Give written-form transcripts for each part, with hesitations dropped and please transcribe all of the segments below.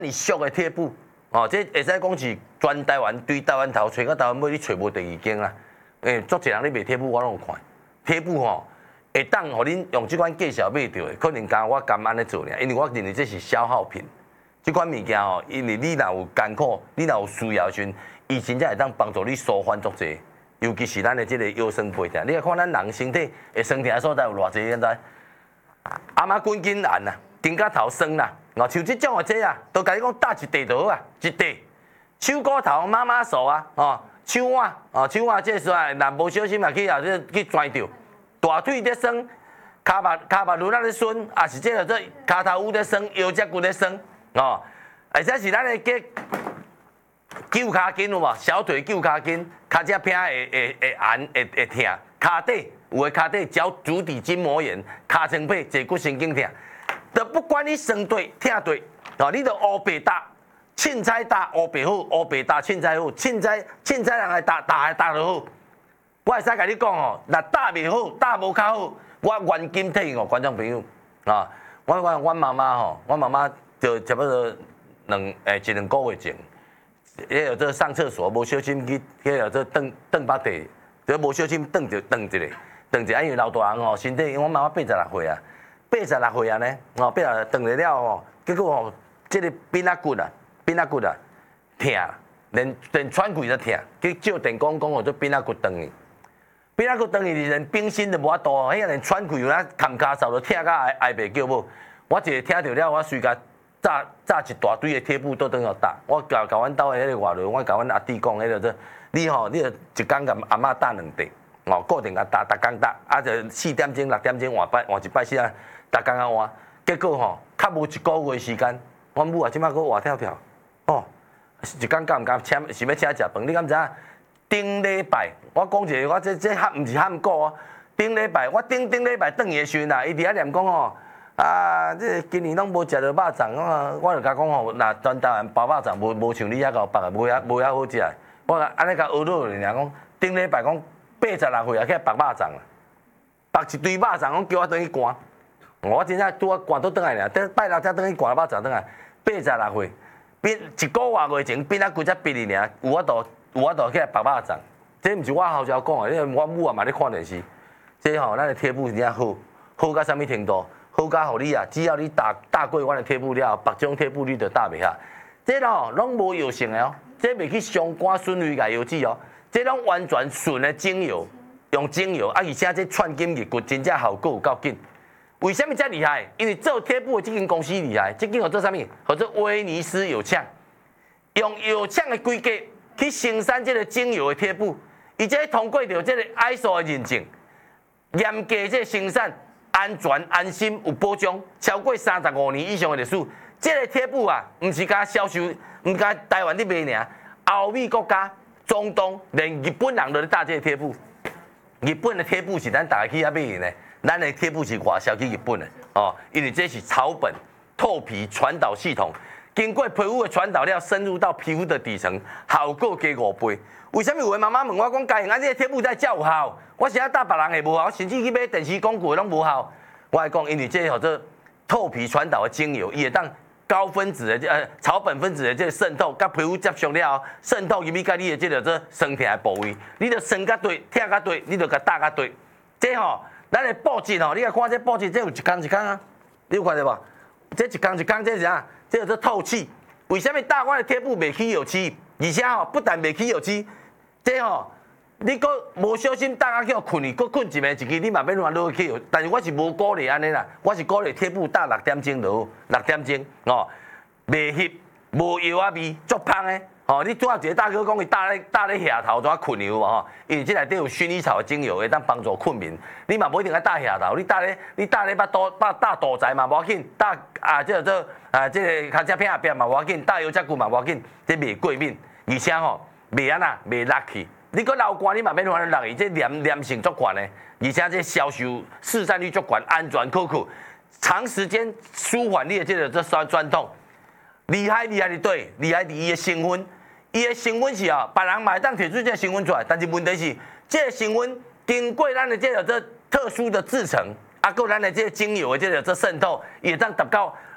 你俗的贴布，哦，这会使讲是全台湾对台湾头找到台湾尾，你找无第二间啦。足侪人咧卖贴布，我拢有看。贴布吼，会当互恁用即款价钱买到的，可能我甘安尼做尔，因为我认为这是消耗品。即款物件吼，因为你若有艰苦，你若有需要的时阵，伊真正会当帮助你舒缓足侪。尤其是咱的这个腰酸背痛，你来看咱人身体会酸痛的所在有偌济，现在阿妈滚筋烂啦，筋甲头酸啦。哦，像即种的这啊，都甲你讲搭一地刀啊，一地手骨头妈妈手啊，哦，手腕哦，手腕这算，若无小心啊去去拽着，大腿在酸，骹目轮咧酸，也是这个这骹头有在酸，腰脊骨在酸，哦，或者是咱的脚骹筋有无？小腿脚骹筋，骹只偏会寒会痛，骹底有的骹底脚足底筋膜炎，骹前背坐骨神经痛。就不管你酸对、痛对，哦，你就乌白搭、凊彩搭乌白好，乌白搭凊彩好，凊彩人来搭就好。我会使甲你讲哦，若搭袂好、搭无较好，我原金退哦，观众朋友啊，我妈妈吼，我妈妈就差不多一两个月前，迄个这上厕所无小心去，迄个这蹬把地，就无小心蹬一个，因为老大人吼，身体，因为我妈妈86岁啊。86岁啊呢，哦，断了哦，结果哦，这个髌仔骨啊，痛，连喘气都痛，去照电讲哦，这髌仔骨断去，髌仔骨断去，连冰心都无法度，迄个连喘气有那扛骹手都痛到挨袂叫无。我一个听到了，我随甲炸一大堆的贴布都等要搭，我甲阮兜的迄个外劳，我甲阮阿弟讲，迄个这你吼，你一工甲阿嬷搭2地，哦，固定甲搭，逐工搭，啊就4点钟、6点钟换一摆时啊。逐工啊换，结果吼，较无一个月时间，阮母啊即摆搁活跳跳，哦，一工敢毋敢请，是要请食饭？你敢知影？顶礼拜，我讲一个，我这喊毋是喊过哦。顶礼拜，我顶礼拜转去的时阵啊，伊伫遐念讲吼，啊，这今年拢无食着肉粽啊，我就甲讲吼，若全台湾包肉粽无像你遐个包啊，无遐好食。我安尼甲学落去，讲顶礼拜讲86岁啊，去包肉粽啊，包一堆肉粽，讲叫我转去赶。我真正拄啊赶倒转来尔，拜六才转去赶肉粽转来，86岁，一个月前变啊骨才逼哩尔，有法度起来包肉粽，这毋是我后脚讲的，因为我母啊嘛咧看电视，这吼咱的贴布真正好，好到啥物程度？好到互你啊，只要你搭过阮的贴布了，别种贴布你就搭袂下，这咯拢无药性的哦，这袂去伤肝损胃甲腰子哦，这拢完全纯的精油，用精油啊，而且这串金日骨真正效果有够紧。为什么这么厉害？因为做贴布的这间公司厉害，这间叫做啥物？叫做威尼斯有呛，用有呛的规格去生产这个精油的贴布，而且通过着这个 ISO 的认证，严格这个生产，安全安心有保障，超过35年以上的历史。这个贴布啊，唔是甲销售，唔甲台湾咧卖尔，欧美国家、中东连日本人都咧搭这个贴布。日本的贴布是咱大家去遐买的呢。咱的贴布是外销去日本的哦，因为这是草本透皮传导系统，经过皮肤的传导了，深入到皮肤的底层，效果加5倍。为什么有的妈妈问我讲，家用这个贴布才有效？我是搭别人的无效，甚至去买电视广告的拢无效。我来讲，因为这叫做透皮传导的精油，伊会当高分子的草本分子的这个渗透，甲皮肤接触了，渗透入去甲你的这个做酸痛的部位，你就酸甲对，痛甲对，你就甲搭甲对，这吼。咱的布质吼，你来看这布质，这有一工啊，你有看到无？这一工，这是啥？这叫做透气。为什么搭我的贴布袂起油漆？而且吼，不但袂起油漆，这吼，你搁无小心搭啊叫困去，搁困一暝一支，你嘛免乱落去油。但是我是无鼓励安尼啦，我是鼓励贴布搭6点钟就好，6点钟哦，袂翕，无油啊味，足香的。哦，你拄仔一个大哥讲，伊搭咧下头怎困牛嘛吼？因为这内底有薰衣草的精油，会当帮助困眠。你嘛无一定要搭下头，你搭咧搭肚脐嘛无要紧，搭这个骹只片边嘛无要紧，搭腰脊骨嘛无要紧，这袂过敏，而且吼袂袂落去。你搁流汗，你嘛免乱落去，这黏性足悬的，而且这销售市占率足悬，安全可靠，长时间舒缓你的这酸痛。厉害伫对，厉害伫伊的成分。伊的成分是啊，别人嘛会当摕出这个成分出来，但是问题是，这个成分经过咱的这个特殊的制成，啊，够咱的这个精油的这个渗透，也当达到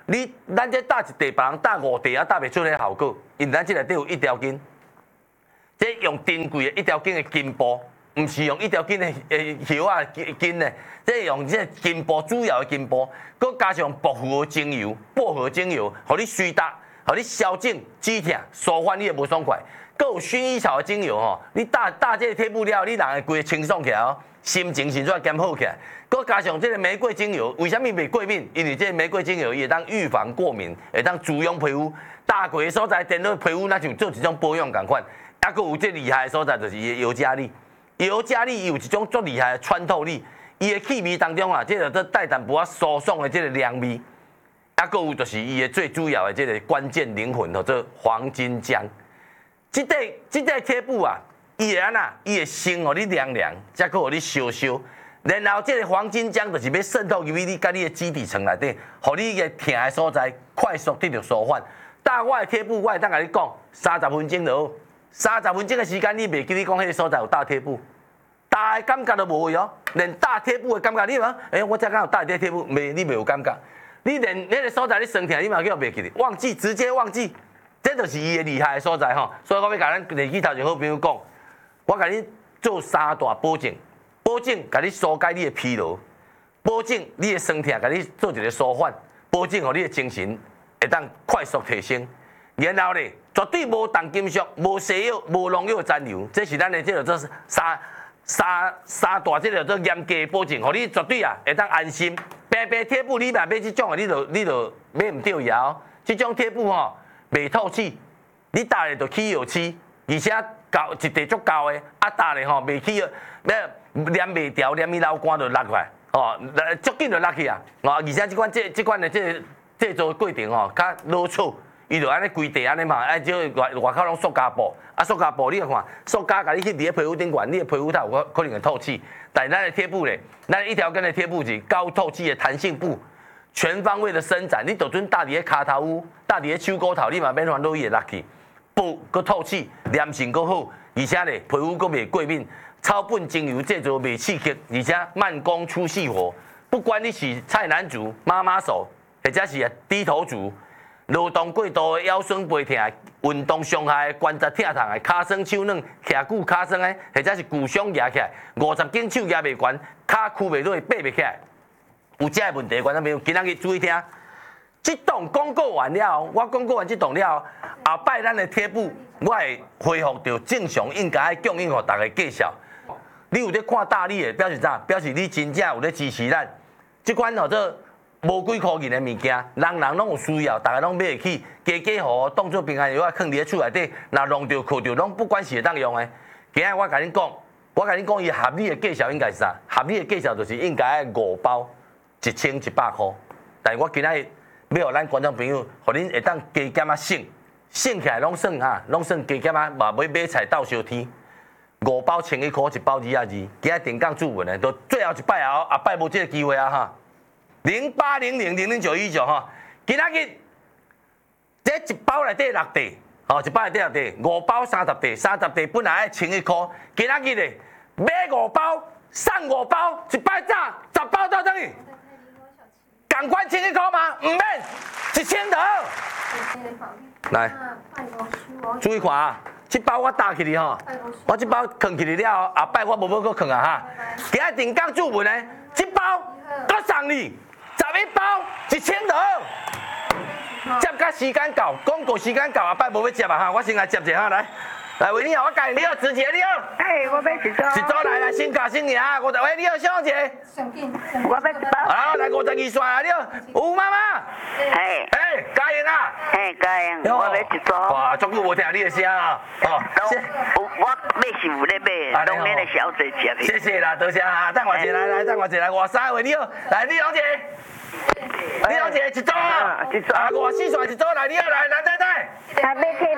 咱这打一地，别人打5地啊，打袂出迄效果，因咱这内底有一条筋，这用珍贵的一条筋的筋部，毋是用一条筋的叶啊筋呢，这用这筋部主要的筋部，佮加上薄荷精油，互你水打，互你消肿、止痛、舒缓你的无爽快。佮有薰衣草的精油吼，你打这个贴布了，你人会规个清爽起来哦，心情是煞减好起来。佮加上这个玫瑰精油，为什么袂过敏？因为这个玫瑰精油伊会当预防过敏，会当滋养皮肤。打过的所在，电到皮肤那像做一种保养共款。还佮有最厉害的所在就是伊的尤加利，尤加利有一种足厉害的穿透力，伊的气味当中啊，这个带淡薄仔舒爽的这个凉味。还佮有就是伊的最主要的这个关键灵魂，叫做黄金姜。这块贴布啊，伊会安那，伊会先互你凉凉，再佮互你烧烧。然后这个黄金姜就是要渗透入去你甲你的基底层内底，互你个痛的所在快速得到舒缓。打我的贴布，我会当甲你讲，30分钟就好。30分钟的时间，你袂记你讲迄个所在有打贴布，打的感觉都无去哦。连打贴布的感觉，你讲，我才敢有打一块贴布，你袂有感觉。你连迄个所在你酸痛，你嘛叫袂记哩，忘记，直接忘记。这就是伊的厉害的所在吼。所以我要甲咱日记头前好朋友讲，我甲你做3大保证。保证甲你疏解你的疲劳，保证你的酸痛，甲你做一个舒缓，保证互你的精神会当快速提升。然后咧，绝对无重金属、无西药、无农药残留，这是咱的这个做三大这个做严格的保证，互你绝对啊会当安心。白贴布你若买这种的，你就买唔对呀哦。这种贴布吼袂透气，你打咧就起药气，而且高一地足高的，啊打咧吼袂起药，黏袂调，黏伊流汗就落出来，哦，足紧就落去啊！哦，而且这款的制作过程吼，较老粗，伊就安尼规地安尼嘛，就外口拢塑胶布，啊塑胶布你看，塑胶甲你去伫咧皮肤顶管，你的皮肤它有可能会透气，但咱的贴布咧，咱一条根的贴布是高透气的弹性布，全方位的伸展，你就准搭伫咧骹头屋，搭伫咧手骨头，你嘛免烦恼伊会落去，布佮透气，粘性佮好，而且咧皮肤佮袂过敏。草本精油制作袂刺激，而且慢工出细活。不管你是菜篮族、妈妈手，或者是低头族、劳动过度的腰酸背痛、运动伤害、关节疼痛的、骹酸手软、徛久骹酸的，或者是骨伤压起来，50斤手压袂悬，骹屈袂落，爬袂起来，有这个问题，观众朋友今仔日注意听。这档广告完了，我广告完这档了，后摆咱的贴布，我会恢复到正常应该供应给大家介绍。你有咧看大力的，表示啥？表示你真正有咧支持咱。即款叫做无几块钱的物件，人人拢有需要，大家拢买得起，加好当做平安药啊，放伫咧厝内底，若弄着靠着，拢不管是会当用的。今仔我甲恁讲，伊合理的价钱应该是啥？合理的价钱就是应该5包1100块。但是我今仔要互咱观众朋友，互恁会当加减啊省起来拢算啊，拢算加减啊，嘛要买菜斗烧天。5包1100块，1包220，今仔电讲注文的，都最后一摆后，后摆无这个机会啊哈。0800000919哈，今仔日这一包内底6地，哦，一包内底6地，5包30地，30地本来1100块，今仔日咧买5包送5包，一摆早10包到等于，赶快1100块吗？唔免，1000就好。来，注意看啊！这包我打起哩吼，我这包藏起哩了，后摆我无要搁藏啊哈。今仔电讲注文呢，这包搁送你11包1000就好。接甲时间到，广告时间到，后摆无要接啊哈，我先来接者哈来。来，喂，你好，我介你好，直接你好。 我要一组。 一组来，新家新年啊！喂，你好，小姐。 我要一包。 好，来52岁啊，你好，吴妈妈。嘉颖啊。 嘉颖，我要一组。 哇，足久无听你的声啊！哦， 我买是有咧买，当然的小姐接的。 谢谢啦，多谢啊！等我一下来，等我一下来，哇塞，喂，你好，来，李小姐。李小姐，一组啊，54岁一组来，你好，来，太太。 还要贴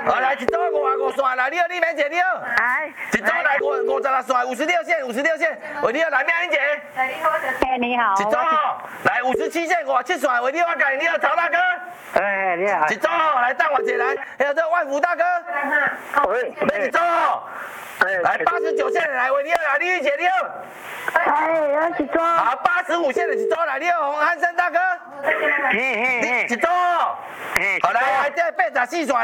好，来一组55线来，你好，你免坐，你好。 哎， 一组来56线，56线，喂，你好，来命英姐。 哎，你好。 一组来57线57线，喂，你好，干你好，曹大哥。 哎，你好。 一组来等我一下来，还有这万福大哥。 喂， 一组。来89线的来，喂，你好，来李玉姐，你好。 哎，一组。 好，85线的一组来，你好，洪汉生大哥。一组。好，来这84线